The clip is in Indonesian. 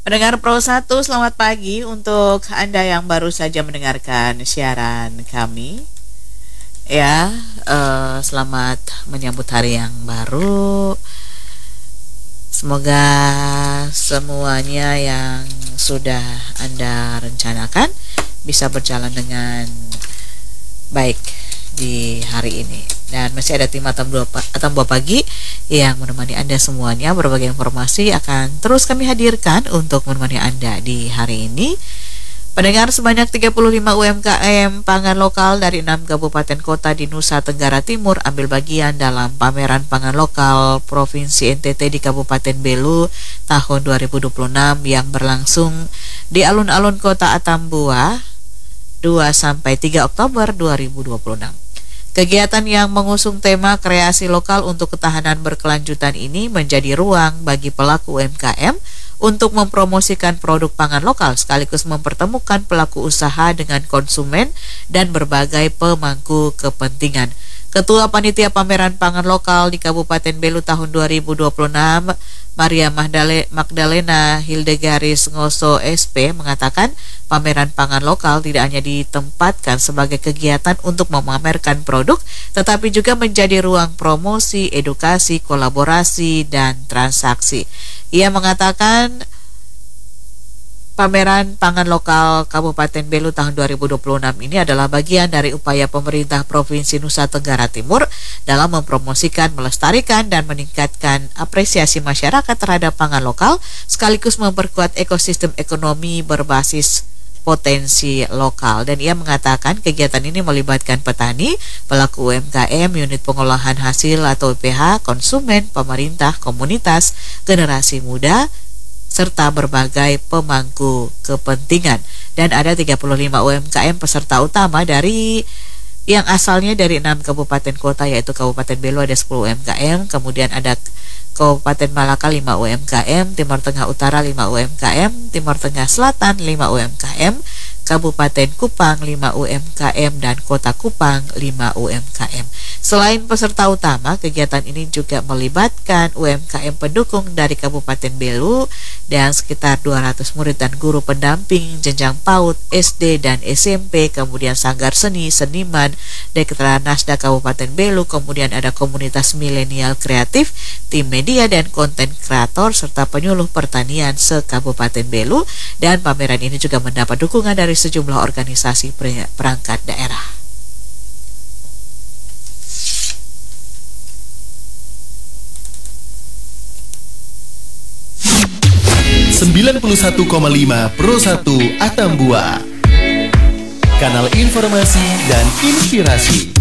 Pendengar Pro 1, selamat pagi untuk Anda yang baru saja mendengarkan siaran kami. Ya, selamat menyambut hari yang baru. Semoga semuanya yang sudah Anda rencanakan bisa berjalan dengan baik di hari ini. Dan masih ada tim Atam Buah Pagi yang menemani Anda semuanya. Berbagai informasi akan terus kami hadirkan untuk menemani Anda di hari ini. Pendengar, sebanyak 35 UMKM pangan lokal dari 6 kabupaten kota di Nusa Tenggara Timur ambil bagian dalam pameran pangan lokal Provinsi NTT di Kabupaten Belu tahun 2026 yang berlangsung di alun-alun kota Atambua 2-3 Oktober 2026. Kegiatan yang mengusung tema kreasi lokal untuk ketahanan berkelanjutan ini menjadi ruang bagi pelaku UMKM untuk mempromosikan produk pangan lokal sekaligus mempertemukan pelaku usaha dengan konsumen dan berbagai pemangku kepentingan. Ketua Panitia Pameran Pangan Lokal di Kabupaten Belu tahun 2026, Maria Magdalena Hildegaris Ngoso SP mengatakan pameran pangan lokal tidak hanya ditempatkan sebagai kegiatan untuk memamerkan produk, tetapi juga menjadi ruang promosi, edukasi, kolaborasi, dan transaksi. Ia mengatakan pameran pangan lokal Kabupaten Belu tahun 2026 ini adalah bagian dari upaya pemerintah Provinsi Nusa Tenggara Timur dalam mempromosikan, melestarikan, dan meningkatkan apresiasi masyarakat terhadap pangan lokal, sekaligus memperkuat ekosistem ekonomi berbasis potensi lokal. Dan ia mengatakan kegiatan ini melibatkan petani, pelaku UMKM, unit pengolahan hasil atau UPH, konsumen, pemerintah, komunitas, generasi muda, serta berbagai pemangku kepentingan. Dan ada 35 UMKM peserta utama yang asalnya dari 6 kabupaten kota, yaitu Kabupaten Belu ada 10 UMKM, kemudian ada Kabupaten Malaka 5 UMKM, Timur Tengah Utara 5 UMKM, Timur Tengah Selatan 5 UMKM, Kabupaten Kupang 5 UMKM, dan Kota Kupang 5 UMKM. Selain peserta utama, kegiatan ini juga melibatkan UMKM pendukung dari Kabupaten Belu dan sekitar 200 murid dan guru pendamping jenjang PAUD, SD, dan SMP, kemudian sanggar seni, seniman, Dekra Nasda Kabupaten Belu, kemudian ada komunitas milenial kreatif, tim media dan konten kreator, serta penyuluh pertanian se-Kabupaten Belu. Dan pameran ini juga mendapat dukungan dari sejumlah organisasi perangkat daerah. 91,5 Pro 1 Atambua, kanal informasi dan inspirasi.